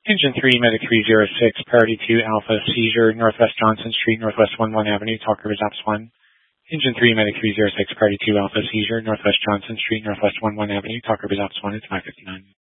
Engine 3, Medic 306, priority 2, Alpha, seizure, Northwest Johnson Street, Northwest 11 Avenue, Talker Resops 1. Engine 3, Medic 306, priority 2, Alpha, seizure, Northwest Johnson Street, Northwest 11 Avenue, Talker Resops 1, it's 559.